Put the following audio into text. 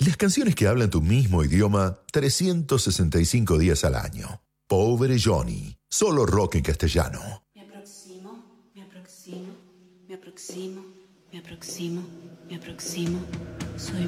las canciones que hablan tu mismo idioma 365 días al año. Pobre Johnny, solo rock en castellano. Me aproximo, me aproximo, me aproximo, me aproximo, me aproximo. Soy